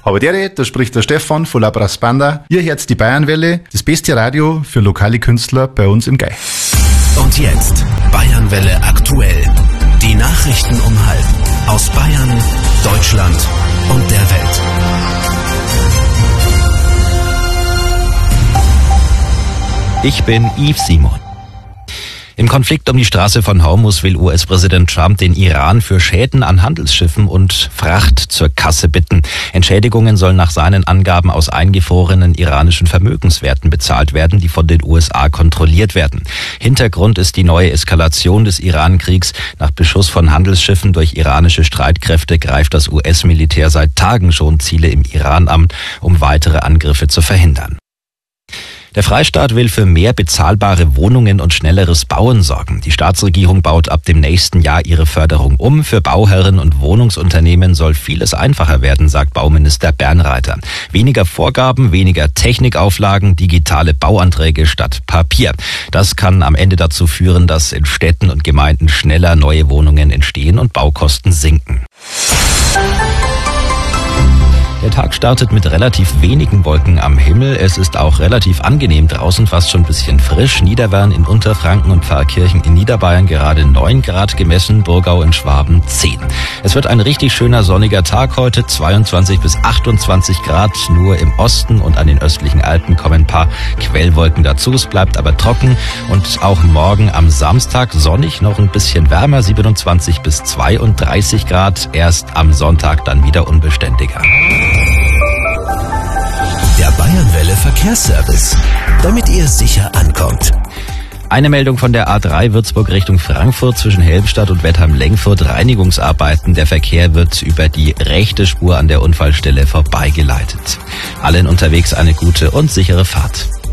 Aber da spricht der Stefan von Labras Banda. Ihr hört die Bayernwelle, das beste Radio für lokale Künstler bei uns im Gai. Und jetzt Bayernwelle aktuell. Die Nachrichten um halb aus Bayern, Deutschland und der Welt. Ich bin Yves Simon. Im Konflikt um die Straße von Hormuz will US-Präsident Trump den Iran für Schäden an Handelsschiffen und Fracht zur Kasse bitten. Entschädigungen sollen nach seinen Angaben aus eingefrorenen iranischen Vermögenswerten bezahlt werden, die von den USA kontrolliert werden. Hintergrund ist die neue Eskalation des Iran-Kriegs. Nach Beschuss von Handelsschiffen durch iranische Streitkräfte greift das US-Militär seit Tagen schon Ziele im Iran an, um weitere Angriffe zu verhindern. Der Freistaat will für mehr bezahlbare Wohnungen und schnelleres Bauen sorgen. Die Staatsregierung baut ab dem nächsten Jahr ihre Förderung um. Für Bauherren und Wohnungsunternehmen soll vieles einfacher werden, sagt Bauminister Bernreiter. Weniger Vorgaben, weniger Technikauflagen, digitale Bauanträge statt Papier. Das kann am Ende dazu führen, dass in Städten und Gemeinden schneller neue Wohnungen entstehen und Baukosten sinken. Der Tag startet mit relativ wenigen Wolken am Himmel. Es ist auch relativ angenehm draußen, fast schon ein bisschen frisch. Niederwern in Unterfranken und Pfarrkirchen in Niederbayern gerade 9 Grad gemessen, Burgau in Schwaben 10. Es wird ein richtig schöner sonniger Tag heute, 22 bis 28 Grad. Nur im Osten und an den östlichen Alpen kommen ein paar Quellwolken dazu. Es bleibt aber trocken und auch morgen am Samstag sonnig, noch ein bisschen wärmer, 27 bis 32 Grad. Erst am Sonntag dann wieder unbeständiger. Der Bayernwelle Verkehrsservice, damit ihr sicher ankommt. Eine Meldung von der A3 Würzburg Richtung Frankfurt zwischen Helmstadt und Wettheim-Lengfurt. Reinigungsarbeiten. Der Verkehr wird über die rechte Spur an der Unfallstelle vorbeigeleitet. Allen unterwegs eine gute und sichere Fahrt.